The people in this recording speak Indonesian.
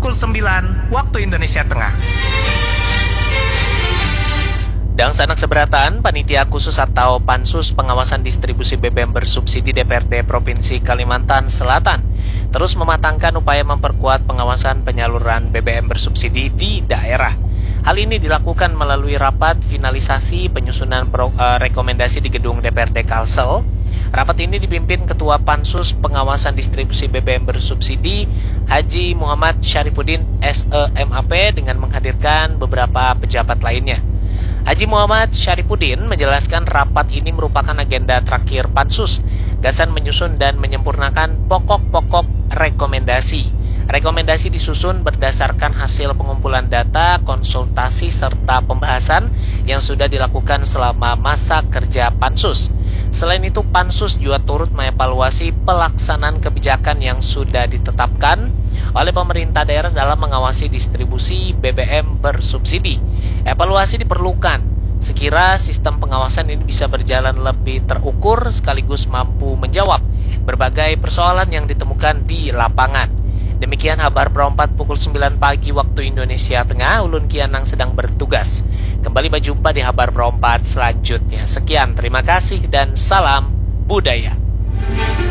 pukul 9 waktu Indonesia Tengah. Dan sanak seberatan, Panitia Khusus atau Pansus Pengawasan Distribusi BBM Bersubsidi DPRD Provinsi Kalimantan Selatan terus mematangkan upaya memperkuat pengawasan penyaluran BBM bersubsidi di daerah. Hal ini dilakukan melalui rapat finalisasi penyusunan rekomendasi di gedung DPRD Kalsel. Rapat ini dipimpin Ketua Pansus Pengawasan Distribusi BBM Bersubsidi Haji Muhammad Syarifuddin SEMAP dengan menghadirkan beberapa pejabat lainnya. Haji Muhammad Syarifuddin menjelaskan rapat ini merupakan agenda terakhir Pansus, gasan menyusun dan menyempurnakan pokok-pokok rekomendasi. Rekomendasi disusun berdasarkan hasil pengumpulan data, konsultasi, serta pembahasan yang sudah dilakukan selama masa kerja Pansus. Selain itu, Pansus juga turut mengevaluasi pelaksanaan kebijakan yang sudah ditetapkan oleh pemerintah daerah dalam mengawasi distribusi BBM bersubsidi. Evaluasi diperlukan sekira sistem pengawasan ini bisa berjalan lebih terukur sekaligus mampu menjawab berbagai persoalan yang ditemukan di lapangan. Demikian Habar Pro 4 pukul 9 pagi waktu Indonesia Tengah. Ulun Kianang sedang bertugas. Kembali berjumpa di Habar Pro 4 selanjutnya. Sekian, terima kasih dan salam budaya.